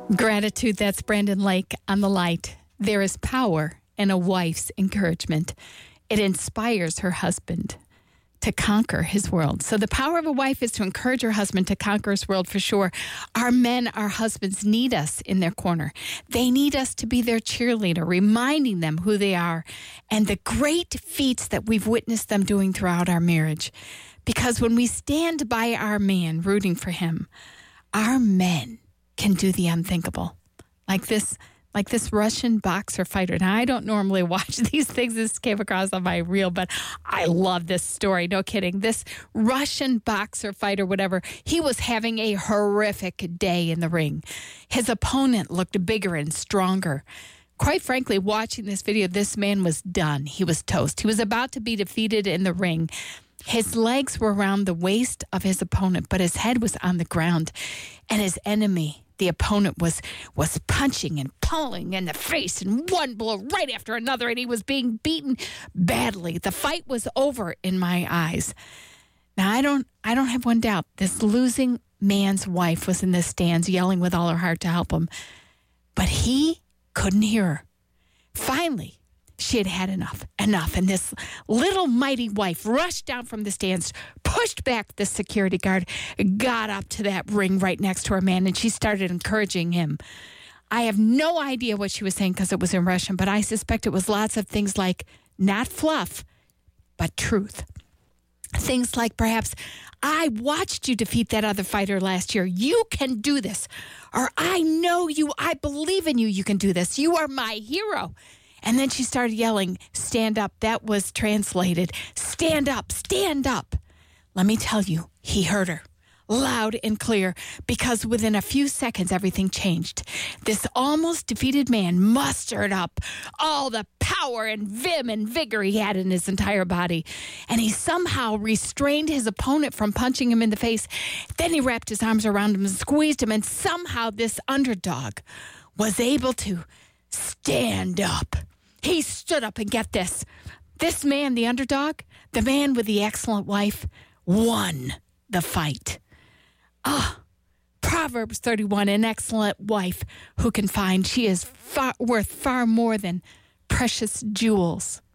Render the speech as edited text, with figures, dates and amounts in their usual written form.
Gratitude, that's Brandon Lake on The Light. There is power in a wife's encouragement. It inspires her husband to conquer his world. So the power of a wife is to encourage her husband to conquer his world for sure. Our men, our husbands need us in their corner. They need us to be their cheerleader, reminding them who they are and the great feats that we've witnessed them doing throughout our marriage. Because when we stand by our man, rooting for him, our men can do the unthinkable. Like this Russian boxer fighter. Now, I don't normally watch these things. This came across on my reel, but I love this story. No kidding. This Russian boxer fighter, whatever, he was having a horrific day in the ring. His opponent looked bigger and stronger. Quite frankly, watching this video, this man was done. He was toast. He was about to be defeated in the ring. His legs were around the waist of his opponent, but his head was on the ground. And his enemy, the opponent, was punching and pulling in the face and one blow right after another, and he was being beaten badly. The fight was over in my eyes. Now, I don't have one doubt. This losing man's wife was in the stands yelling with all her heart to help him. But he couldn't hear her. Finally, she had had enough. And this little mighty wife rushed down from the stands, pushed back the security guard, got up to that ring right next to her man, and she started encouraging him. I have no idea what she was saying because it was in Russian, but I suspect it was lots of things like not fluff, but truth. Things like perhaps, I watched you defeat that other fighter last year. You can do this. Or I know you. I believe in you. You can do this. You are my hero. And then she started yelling, stand up. That was translated, stand up, stand up. Let me tell you, he heard her loud and clear because within a few seconds, everything changed. This almost defeated man mustered up all the power and vim and vigor he had in his entire body. And he somehow restrained his opponent from punching him in the face. Then he wrapped his arms around him and squeezed him. And somehow this underdog was able to stand up. He stood up, and get this. This man, the underdog, the man with the excellent wife, won the fight. Proverbs 31, an excellent wife who can find. She is worth far more than precious jewels.